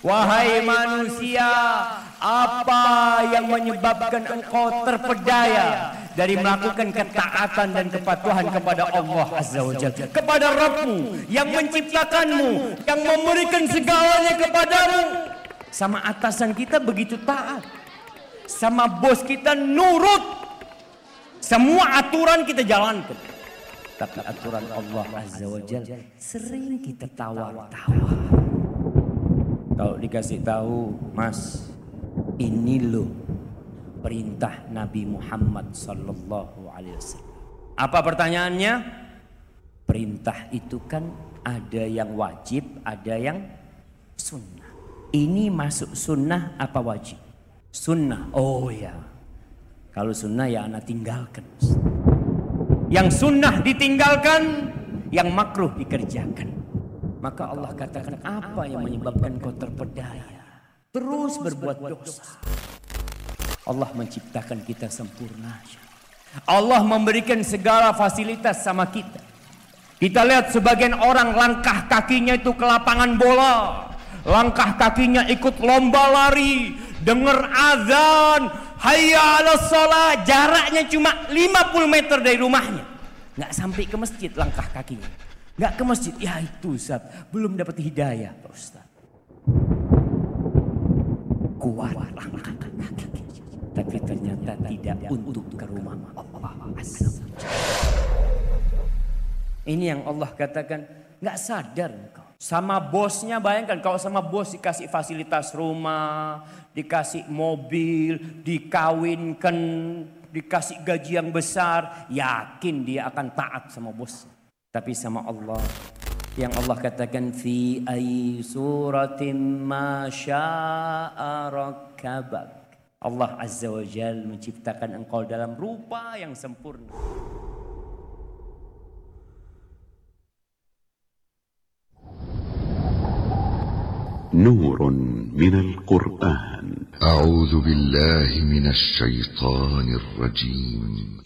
Wahai manusia, apa yang menyebabkan engkau terpedaya dari melakukan ketaatan dan kepatuhan kepada Allah Azza wa Jalla, kepada Rabbmu yang menciptakanmu, yang memberikan segalanya kepadamu. Sama atasan kita begitu taat, sama bos kita nurut, semua aturan kita jalankan. Tapi aturan Allah Azza wa Jalla sering kita tawa-tawa. Kalau dikasih tahu, Mas, ini loh perintah Nabi Muhammad sallallahu alaihi wasallam. Apa pertanyaannya? Perintah itu kan ada yang wajib, ada yang sunnah. Ini masuk sunnah apa wajib? Sunnah. Oh ya. Kalau sunnah ya anak tinggalkan. Yang sunnah ditinggalkan, yang makruh dikerjakan. Maka Allah katakan, apa yang menyebabkan kau terpedaya terus berbuat dosa? Allah menciptakan kita sempurna. Allah memberikan segala fasilitas sama kita. Kita lihat sebagian orang langkah kakinya itu ke lapangan bola, langkah kakinya ikut lomba lari, dengar azan, hayya 'alas shalah, jaraknya cuma 50 meter dari rumahnya. Nggak sampai ke masjid langkah kakinya. Nggak ke masjid, ya itu Ustaz, belum dapat hidayah Pak Ustaz. Kuat langkah kaki, tapi ternyata tidak untuk ke rumah Allah Azza wa Jalla. Ini yang Allah katakan, nggak sadar engkau. Sama bosnya, bayangkan kalau sama bos dikasih fasilitas rumah, dikasih mobil, dikawinkan, dikasih gaji yang besar, yakin dia akan taat sama bosnya. Tapi sama Allah, yang Allah katakan fi ay suratin ma syaa rakkabak. Allah Azza wa Jalla menciptakan engkau dalam rupa yang sempurna. Nurun minal Qur'an. A'udzu billahi minasy syaithanir rajim.